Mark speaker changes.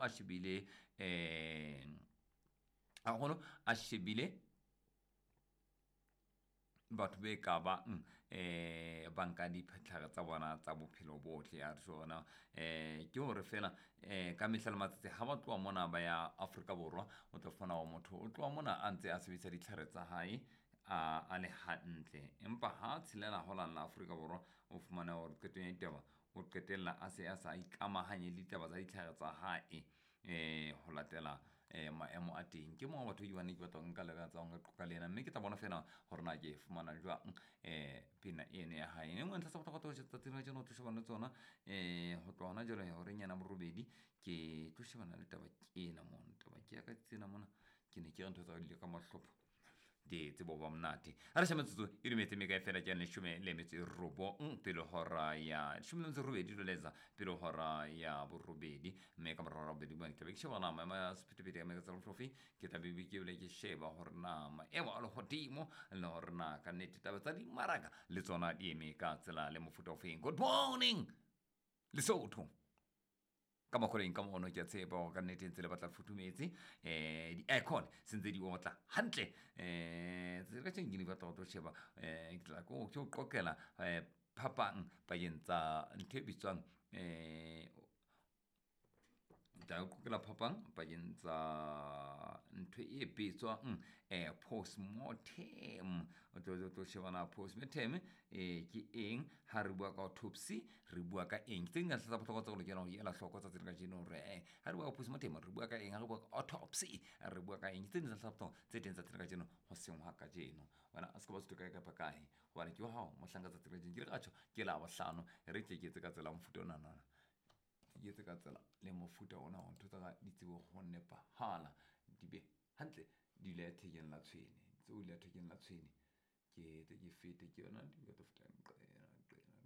Speaker 1: a shebile a shebile batho be ka ba banka diphetlhaga tsa bona tsa bophelo botlhe a re sona ke gore fela ka mehla le matsatsi ga ba tloa mona ba ya Afrika Borwa o tlo fona wa motho o tloa mona a ntse a sebedisa ditlhare tsa hae a le hantle empa ha tshelela holang la Afrika Borwa o fumana gore qetong ya ditaba o qetella a se a sa ikamahanye le ditaba tsa ditlhare tsa hae ho latela maemo a teng ke mo batho ke bane ke batla nka le ka tsa nga qoka le ena mme ke tla bona fela gore na ke fumana jwang pina ene ya hae engwe ntla sa go tsa tsena tseno tlo shebana tsona ho tloha hona jalo hore nyana borobedi ke tlo shebana le taba ke ena mo taba ke ya ka tsena mona ke ne ke re ntho tsa le ka mahlopho di tsebo ba mnate a re shemetsotso e dumetse me ka fela ke ne shume le metsi robo pele hora ya shume le robedi lo leza pele hora ya borobedi mme ka morara bedi ba ke sheba na ma sepetepete me ka tsalo profi ke tla bibi ke le ke sheba hore na ma e wa le hodimo le hore na ka nete taba tsa di maraka le tsona di eme ka tsela le mofuta ofeng good morning Lesotho ka makhoreng ka mono ke a tshepa go ka nnete ntse le batla futumetse di-aircon sentse di otla hantle tse ka tseng ke di batla go sheba ke tla go qoqela phapang pakeng tsa ntho e bitswang da go la phapang pakeng tsa ntho e bitswang postmortem o tlo shebana postmortem ke eng ha re bua ka autopsy re bua ka eng tse ngata tsa botlhokwa tsa go lekana go ela hloko tsa tsena ka jeno re ha re bua ka postmortem re bua ka eng ha re bua ka autopsy re bua ka eng tse ngata tsa botlhokwa tse teng tsa tsena ka jeno ho seng ha ka jeno wena a se ka ba se ka ka kae hobane ke hao mohlanga tsa tsena ka jeno ke re gatsho ke la bohlano re tle ke tse ka tsela mfuto nana yetse ka tsela le mofuta ona o ntho tsa ditsebo go nepa hala di be hantle di le thekeng la tshwene tse o le thekeng la tshwene ke fete ke yona di out of time